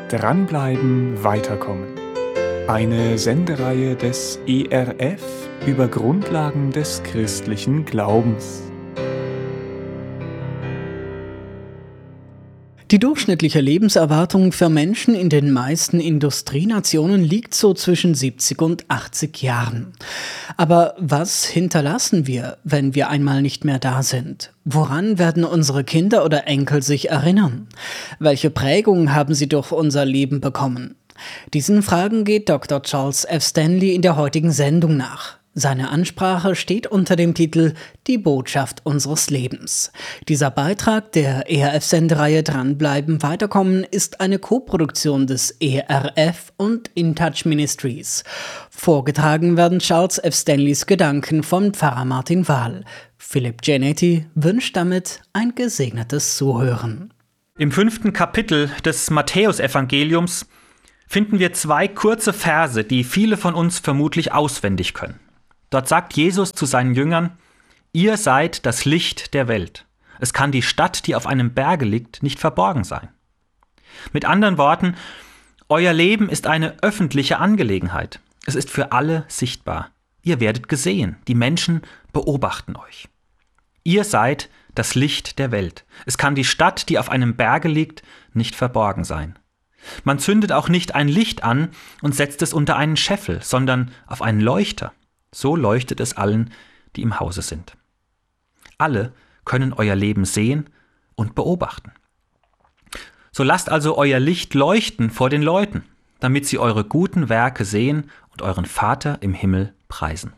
Dranbleiben, weiterkommen. Eine Sendereihe des ERF über Grundlagen des christlichen Glaubens. Die durchschnittliche Lebenserwartung für Menschen in den meisten Industrienationen liegt so zwischen 70 und 80 Jahren. Aber was hinterlassen wir, wenn wir einmal nicht mehr da sind? Woran werden unsere Kinder oder Enkel sich erinnern? Welche Prägung haben sie durch unser Leben bekommen? Diesen Fragen geht Dr. Charles F. Stanley in der heutigen Sendung nach. Seine Ansprache steht unter dem Titel »Die Botschaft unseres Lebens«. Dieser Beitrag der ERF-Sendereihe Dranbleiben, weiterkommen ist eine Koproduktion des ERF und InTouch Ministries. Vorgetragen werden Charles F. Stanleys Gedanken von Pfarrer Martin Wahl. Philipp Giannetti wünscht damit ein gesegnetes Zuhören. Im 5. Kapitel des Matthäusevangeliums finden wir 2 kurze Verse, die viele von uns vermutlich auswendig können. Dort sagt Jesus zu seinen Jüngern: Ihr seid das Licht der Welt. Es kann die Stadt, die auf einem Berge liegt, nicht verborgen sein. Mit anderen Worten, euer Leben ist eine öffentliche Angelegenheit. Es ist für alle sichtbar. Ihr werdet gesehen. Die Menschen beobachten euch. Ihr seid das Licht der Welt. Es kann die Stadt, die auf einem Berge liegt, nicht verborgen sein. Man zündet auch nicht ein Licht an und setzt es unter einen Scheffel, sondern auf einen Leuchter. So leuchtet es allen, die im Hause sind. Alle können euer Leben sehen und beobachten. So lasst also euer Licht leuchten vor den Leuten, damit sie eure guten Werke sehen und euren Vater im Himmel preisen.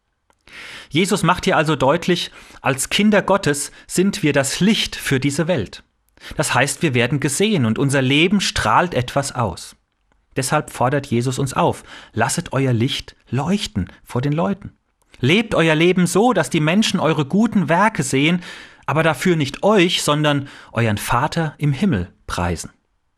Jesus macht hier also deutlich, als Kinder Gottes sind wir das Licht für diese Welt. Das heißt, wir werden gesehen und unser Leben strahlt etwas aus. Deshalb fordert Jesus uns auf: Lasset euer Licht leuchten vor den Leuten. Lebt euer Leben so, dass die Menschen eure guten Werke sehen, aber dafür nicht euch, sondern euren Vater im Himmel preisen.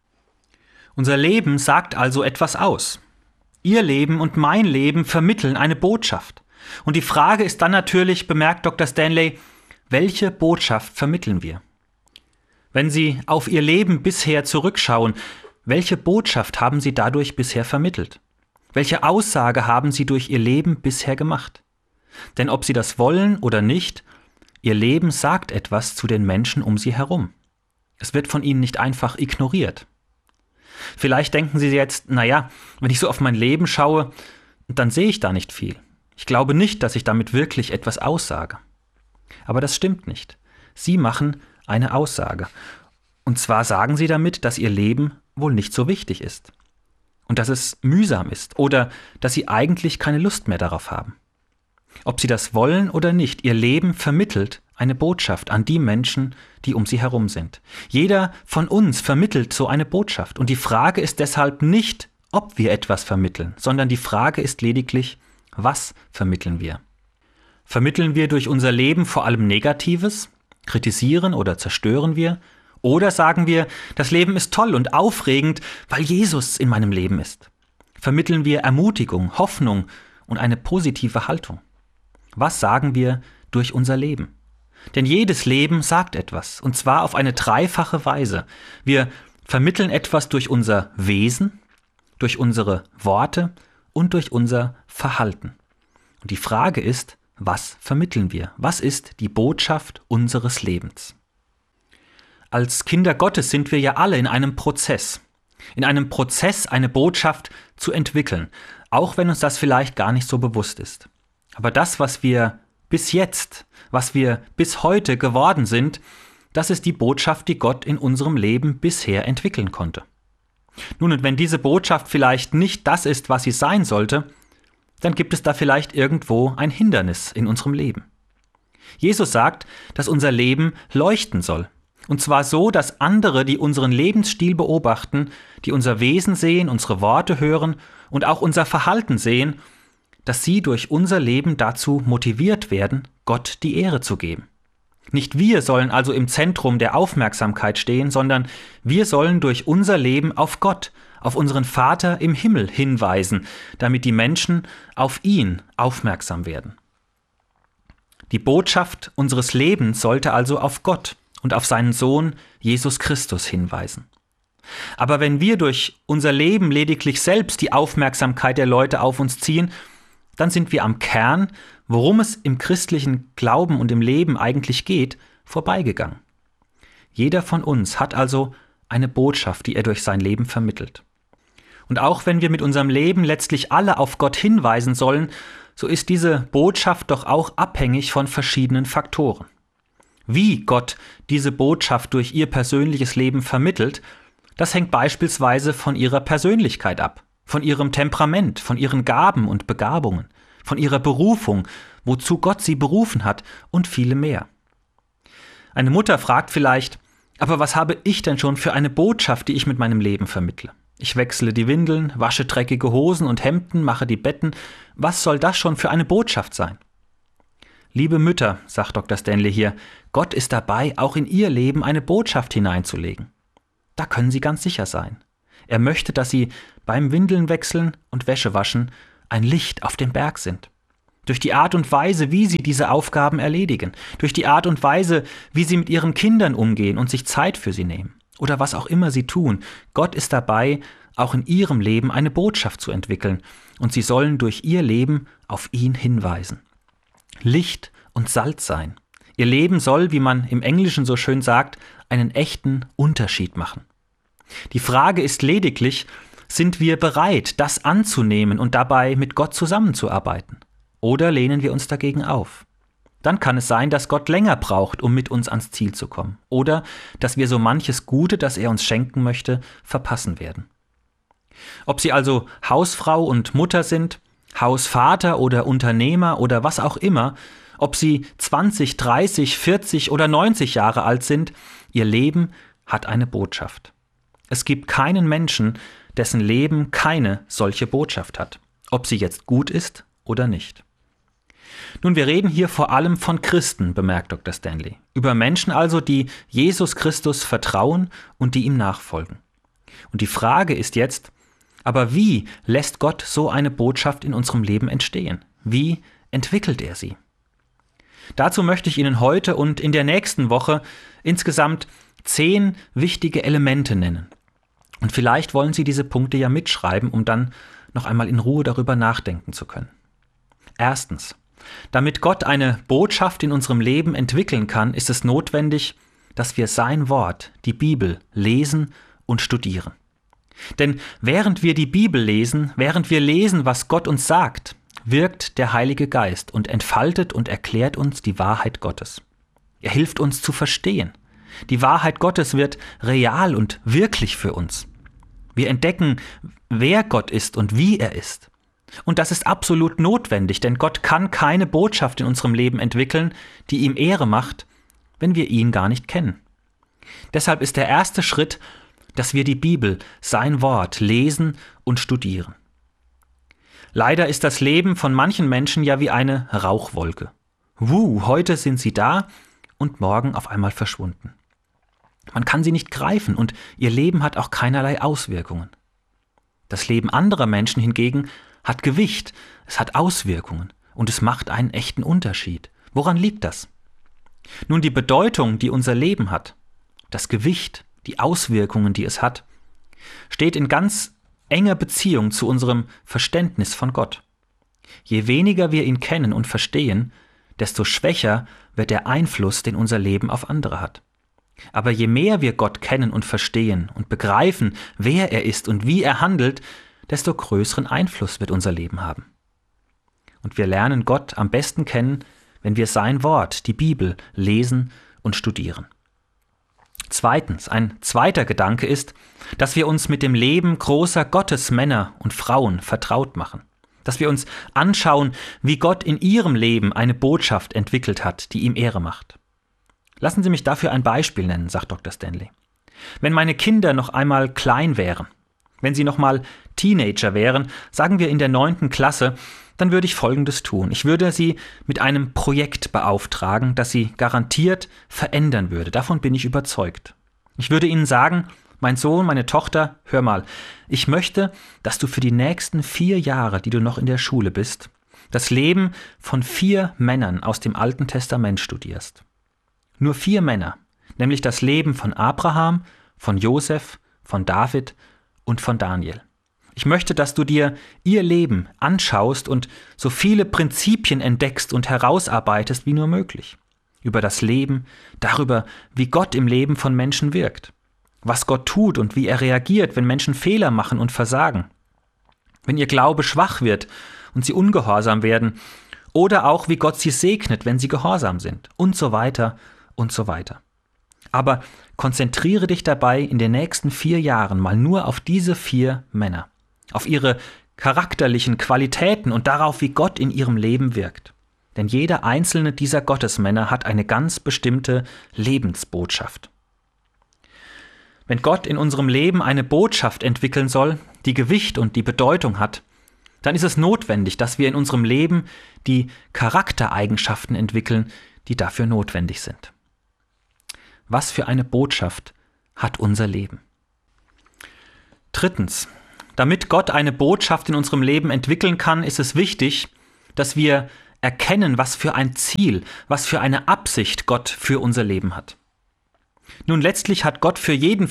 Unser Leben sagt also etwas aus. Ihr Leben und mein Leben vermitteln eine Botschaft. Und die Frage ist dann natürlich, bemerkt Dr. Stanley, welche Botschaft vermitteln wir? Wenn Sie auf Ihr Leben bisher zurückschauen, welche Botschaft haben Sie dadurch bisher vermittelt? Welche Aussage haben Sie durch Ihr Leben bisher gemacht? Denn ob Sie das wollen oder nicht, Ihr Leben sagt etwas zu den Menschen um Sie herum. Es wird von Ihnen nicht einfach ignoriert. Vielleicht denken Sie jetzt, naja, wenn ich so auf mein Leben schaue, dann sehe ich da nicht viel. Ich glaube nicht, dass ich damit wirklich etwas aussage. Aber das stimmt nicht. Sie machen eine Aussage. Und zwar sagen Sie damit, dass Ihr Leben wohl nicht so wichtig ist. Und dass es mühsam ist oder dass Sie eigentlich keine Lust mehr darauf haben. Ob Sie das wollen oder nicht, Ihr Leben vermittelt eine Botschaft an die Menschen, die um Sie herum sind. Jeder von uns vermittelt so eine Botschaft. Und die Frage ist deshalb nicht, ob wir etwas vermitteln, sondern die Frage ist lediglich, was vermitteln wir? Vermitteln wir durch unser Leben vor allem Negatives? Kritisieren oder zerstören wir? Oder sagen wir, das Leben ist toll und aufregend, weil Jesus in meinem Leben ist? Vermitteln wir Ermutigung, Hoffnung und eine positive Haltung? Was sagen wir durch unser Leben? Denn jedes Leben sagt etwas, und zwar auf eine dreifache Weise. Wir vermitteln etwas durch unser Wesen, durch unsere Worte und durch unser Verhalten. Und die Frage ist, was vermitteln wir? Was ist die Botschaft unseres Lebens? Als Kinder Gottes sind wir ja alle in einem Prozess. In einem Prozess, eine Botschaft zu entwickeln, auch wenn uns das vielleicht gar nicht so bewusst ist. Aber das, was wir bis jetzt, was wir bis heute geworden sind, das ist die Botschaft, die Gott in unserem Leben bisher entwickeln konnte. Nun, und wenn diese Botschaft vielleicht nicht das ist, was sie sein sollte, dann gibt es da vielleicht irgendwo ein Hindernis in unserem Leben. Jesus sagt, dass unser Leben leuchten soll. Und zwar so, dass andere, die unseren Lebensstil beobachten, die unser Wesen sehen, unsere Worte hören und auch unser Verhalten sehen, dass sie durch unser Leben dazu motiviert werden, Gott die Ehre zu geben. Nicht wir sollen also im Zentrum der Aufmerksamkeit stehen, sondern wir sollen durch unser Leben auf Gott, auf unseren Vater im Himmel hinweisen, damit die Menschen auf ihn aufmerksam werden. Die Botschaft unseres Lebens sollte also auf Gott und auf seinen Sohn Jesus Christus hinweisen. Aber wenn wir durch unser Leben lediglich selbst die Aufmerksamkeit der Leute auf uns ziehen, dann sind wir am Kern, worum es im christlichen Glauben und im Leben eigentlich geht, vorbeigegangen. Jeder von uns hat also eine Botschaft, die er durch sein Leben vermittelt. Und auch wenn wir mit unserem Leben letztlich alle auf Gott hinweisen sollen, so ist diese Botschaft doch auch abhängig von verschiedenen Faktoren. Wie Gott diese Botschaft durch ihr persönliches Leben vermittelt, das hängt beispielsweise von ihrer Persönlichkeit ab, von ihrem Temperament, von ihren Gaben und Begabungen, von ihrer Berufung, wozu Gott sie berufen hat und viele mehr. Eine Mutter fragt vielleicht, aber was habe ich denn schon für eine Botschaft, die ich mit meinem Leben vermittle? Ich wechsle die Windeln, wasche dreckige Hosen und Hemden, mache die Betten. Was soll das schon für eine Botschaft sein? Liebe Mütter, sagt Dr. Stanley hier, Gott ist dabei, auch in ihr Leben eine Botschaft hineinzulegen. Da können Sie ganz sicher sein. Er möchte, dass Sie beim Windeln wechseln und Wäsche waschen ein Licht auf dem Berg sind. Durch die Art und Weise, wie Sie diese Aufgaben erledigen. Durch die Art und Weise, wie Sie mit Ihren Kindern umgehen und sich Zeit für sie nehmen. Oder was auch immer Sie tun. Gott ist dabei, auch in Ihrem Leben eine Botschaft zu entwickeln. Und Sie sollen durch Ihr Leben auf ihn hinweisen. Licht und Salz sein. Ihr Leben soll, wie man im Englischen so schön sagt, einen echten Unterschied machen. Die Frage ist lediglich, sind wir bereit, das anzunehmen und dabei mit Gott zusammenzuarbeiten? Oder lehnen wir uns dagegen auf? Dann kann es sein, dass Gott länger braucht, um mit uns ans Ziel zu kommen. Oder dass wir so manches Gute, das er uns schenken möchte, verpassen werden. Ob Sie also Hausfrau und Mutter sind, Hausvater oder Unternehmer oder was auch immer, ob Sie 20, 30, 40 oder 90 Jahre alt sind, Ihr Leben hat eine Botschaft. Es gibt keinen Menschen, dessen Leben keine solche Botschaft hat, ob sie jetzt gut ist oder nicht. Nun, wir reden hier vor allem von Christen, bemerkt Dr. Stanley. Über Menschen also, die Jesus Christus vertrauen und die ihm nachfolgen. Und die Frage ist jetzt, aber wie lässt Gott so eine Botschaft in unserem Leben entstehen? Wie entwickelt er sie? Dazu möchte ich Ihnen heute und in der nächsten Woche insgesamt 10 wichtige Elemente nennen. Und vielleicht wollen Sie diese Punkte ja mitschreiben, um dann noch einmal in Ruhe darüber nachdenken zu können. Erstens, damit Gott eine Botschaft in unserem Leben entwickeln kann, ist es notwendig, dass wir sein Wort, die Bibel, lesen und studieren. Denn während wir die Bibel lesen, während wir lesen, was Gott uns sagt, wirkt der Heilige Geist und entfaltet und erklärt uns die Wahrheit Gottes. Er hilft uns zu verstehen. Die Wahrheit Gottes wird real und wirklich für uns. Wir entdecken, wer Gott ist und wie er ist. Und das ist absolut notwendig, denn Gott kann keine Botschaft in unserem Leben entwickeln, die ihm Ehre macht, wenn wir ihn gar nicht kennen. Deshalb ist der erste Schritt, dass wir die Bibel, sein Wort, lesen und studieren. Leider ist das Leben von manchen Menschen ja wie eine Rauchwolke. Heute sind sie da und morgen auf einmal verschwunden. Man kann sie nicht greifen und ihr Leben hat auch keinerlei Auswirkungen. Das Leben anderer Menschen hingegen hat Gewicht, es hat Auswirkungen und es macht einen echten Unterschied. Woran liegt das? Nun, die Bedeutung, die unser Leben hat, das Gewicht, die Auswirkungen, die es hat, steht in ganz enger Beziehung zu unserem Verständnis von Gott. Je weniger wir ihn kennen und verstehen, desto schwächer wird der Einfluss, den unser Leben auf andere hat. Aber je mehr wir Gott kennen und verstehen und begreifen, wer er ist und wie er handelt, desto größeren Einfluss wird unser Leben haben. Und wir lernen Gott am besten kennen, wenn wir sein Wort, die Bibel, lesen und studieren. Zweitens, ein zweiter Gedanke ist, dass wir uns mit dem Leben großer Gottesmänner und Frauen vertraut machen. Dass wir uns anschauen, wie Gott in ihrem Leben eine Botschaft entwickelt hat, die ihm Ehre macht. Lassen Sie mich dafür ein Beispiel nennen, sagt Dr. Stanley. Wenn meine Kinder noch einmal klein wären, wenn sie noch mal Teenager wären, sagen wir in der 9. Klasse, dann würde ich Folgendes tun. Ich würde sie mit einem Projekt beauftragen, das sie garantiert verändern würde. Davon bin ich überzeugt. Ich würde ihnen sagen, mein Sohn, meine Tochter, hör mal, ich möchte, dass du für die nächsten 4 Jahre, die du noch in der Schule bist, das Leben von 4 Männern aus dem Alten Testament studierst. Nur 4 Männer, nämlich das Leben von Abraham, von Josef, von David und von Daniel. Ich möchte, dass du dir ihr Leben anschaust und so viele Prinzipien entdeckst und herausarbeitest wie nur möglich. Über das Leben, darüber, wie Gott im Leben von Menschen wirkt. Was Gott tut und wie er reagiert, wenn Menschen Fehler machen und versagen. Wenn ihr Glaube schwach wird und sie ungehorsam werden. Oder auch, wie Gott sie segnet, wenn sie gehorsam sind. Und so weiter und so weiter. Aber konzentriere dich dabei in den nächsten 4 Jahren mal nur auf diese 4 Männer. Auf ihre charakterlichen Qualitäten und darauf, wie Gott in ihrem Leben wirkt. Denn jeder einzelne dieser Gottesmänner hat eine ganz bestimmte Lebensbotschaft. Wenn Gott in unserem Leben eine Botschaft entwickeln soll, die Gewicht und die Bedeutung hat, dann ist es notwendig, dass wir in unserem Leben die Charaktereigenschaften entwickeln, die dafür notwendig sind. Was für eine Botschaft hat unser Leben? 3. Damit Gott eine Botschaft in unserem Leben entwickeln kann, ist es wichtig, dass wir erkennen, was für ein Ziel, was für eine Absicht Gott für unser Leben hat. Nun, letztlich hat Gott für jeden